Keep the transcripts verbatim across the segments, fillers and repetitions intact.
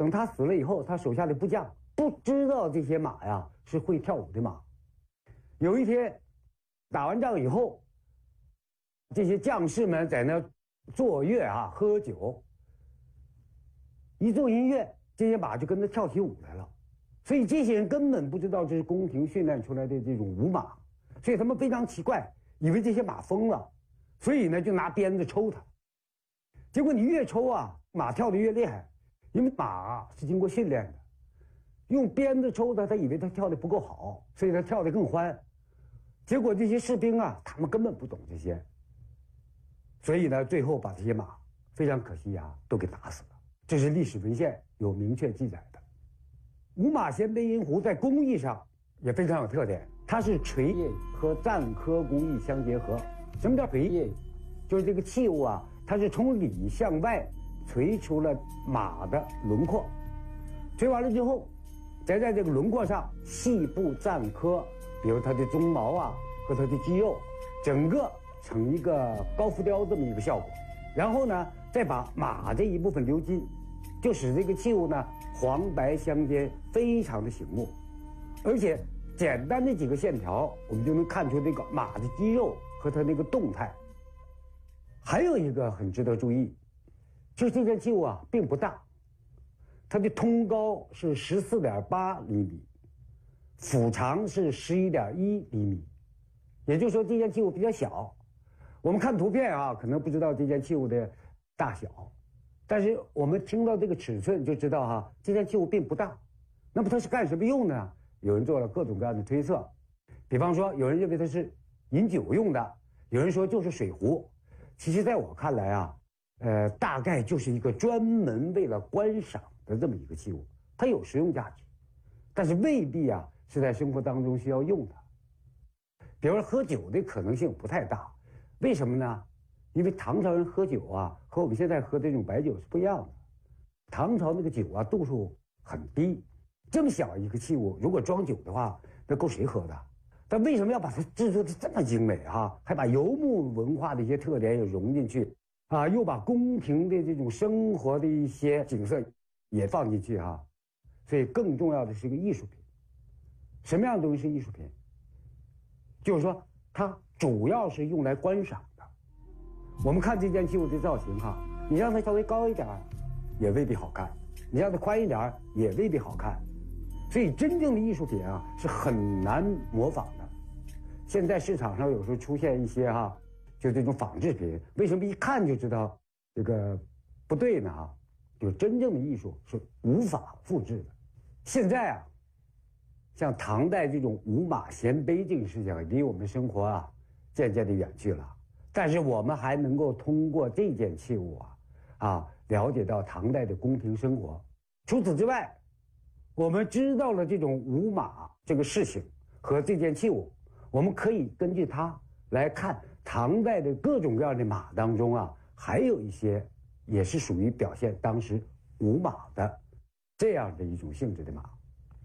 等他死了以后，他手下的部将不知道这些马呀是会跳舞的马。有一天打完仗以后，这些将士们在那坐乐啊，喝酒，一奏音乐，这些马就跟着跳起舞来了。所以这些人根本不知道这是宫廷训练出来的这种舞马，所以他们非常奇怪，以为这些马疯了，所以呢就拿鞭子抽它。结果你越抽啊，马跳得越厉害，因为马啊是经过训练的，用鞭子抽它，他以为他跳得不够好，所以他跳得更欢。结果这些士兵啊，他们根本不懂这些，所以呢，最后把这些马非常可惜啊，都给打死了。这是历史文献有明确记载的。五马衔背阴壶在工艺上也非常有特点，它是锤叶和錾刻工艺相结合。什么叫锤叶？就是这个器物啊，它是从里向外锤出了马的轮廓，锤完了之后，再在这个轮廓上细部錾刻，比如它的鬃毛啊和它的肌肉，整个成一个高浮雕这么一个效果。然后呢，再把马这一部分鎏金，就使这个器物呢黄白相间，非常的醒目。而且简单的几个线条，我们就能看出这个马的肌肉和它那个动态。还有一个很值得注意，就是这件器物啊并不大，它的通高是十四点八厘米，腹长是十一点一厘米，也就是说这件器物比较小。我们看图片啊，可能不知道这件器物的大小，但是我们听到这个尺寸就知道哈、啊，这件器物并不大。那么它是干什么用的呢？有人做了各种各样的推测，比方说有人认为它是饮酒用的，有人说就是水壶。其实在我看来啊，呃，大概就是一个专门为了观赏的这么一个器物，它有实用价值，但是未必啊是在生活当中需要用的。比如说喝酒的可能性不太大，为什么呢？因为唐朝人喝酒啊，和我们现在喝这种白酒是不一样的。唐朝那个酒啊，度数很低，这么小一个器物，如果装酒的话，那够谁喝的？但为什么要把它制作的这么精美啊？还把游牧文化的一些特点也融进去啊，又把宫廷的这种生活的一些景色也放进去啊。所以更重要的是一个艺术品。什么样的东西是艺术品？就是说它主要是用来观赏的。我们看这件器物的造型哈、啊，你让它稍微高一点也未必好看，你让它宽一点也未必好看。所以真正的艺术品啊是很难模仿的。现在市场上有时候出现一些哈、啊，就这种仿制品，为什么一看就知道这个不对呢？哈，就真正的艺术是无法复制的。现在啊，像唐代这种五马衔背这个事情，离我们生活啊渐渐的远去了。但是我们还能够通过这件器物啊，啊，了解到唐代的宫廷生活。除此之外，我们知道了这种舞马这个事情和这件器物，我们可以根据它来看唐代的各种各样的马当中啊，还有一些也是属于表现当时舞马的这样的一种性质的马。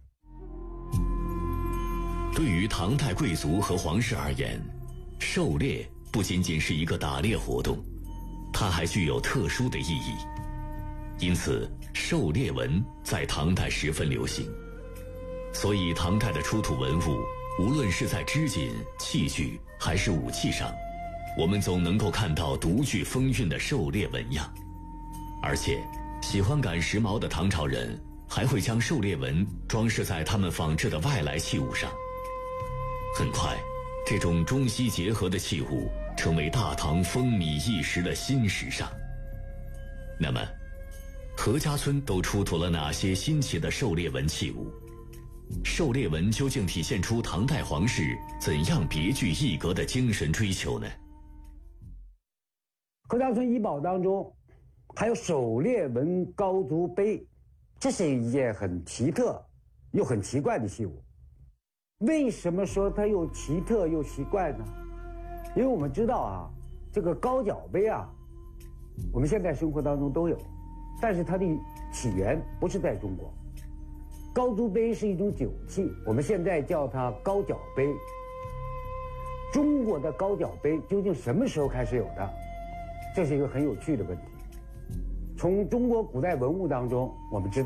对于唐代贵族和皇室而言，狩猎不仅仅是一个打猎活动，它还具有特殊的意义。因此，狩猎文在唐代十分流行。所以，唐代的出土文物，无论是在织锦、器具还是武器上，我们总能够看到独具风韵的狩猎纹样。而且，喜欢赶时髦的唐朝人还会将狩猎纹装饰在他们仿制的外来器物上。很快，这种中西结合的器物成为大唐风靡一时的新时尚。那么，何家村都出土了哪些新奇的狩猎纹器物？狩猎纹究竟体现出唐代皇室怎样别具一格的精神追求呢？ 何家村遗宝当中还有狩猎纹高足杯，这是一件很奇特又很奇怪的器物。为什么说它又奇特又奇怪呢？因为我们知道啊，这个高脚杯啊，我们现在生活当中都有，但是它的起源不是在中国。高足杯是一种酒器，我们现在叫它高脚杯。中国的高脚杯究竟什么时候开始有的？这是一个很有趣的问题。从中国古代文物当中，我们知道